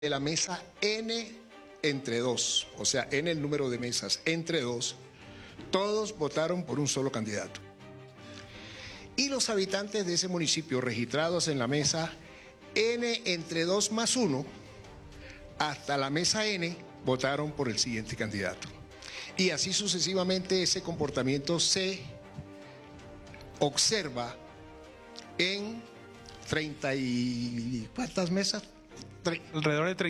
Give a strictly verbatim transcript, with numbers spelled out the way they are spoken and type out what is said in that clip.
de la mesa N entre dos, o sea, N el número de mesas entre dos, todos votaron por un solo candidato. Y los habitantes de ese municipio registrados en la mesa N entre dos más uno, hasta la mesa N, votaron por el siguiente candidato. Y así sucesivamente ese comportamiento se observa en treinta y... ¿cuántas mesas? Alrededor de treinta.